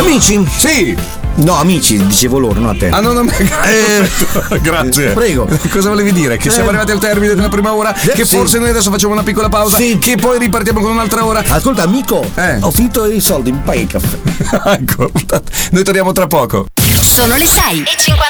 Amici? Sì. No, amici, dicevo loro, no a te. Ah, no, grazie. Prego. Cosa volevi dire? Che siamo arrivati al termine della prima ora? Che sì. forse noi adesso facciamo una piccola pausa? Sì. Che poi ripartiamo con un'altra ora? Ascolta, amico, ho finito i soldi, mi paghi il caffè. Ecco, noi torniamo tra poco. Sono le 6:59.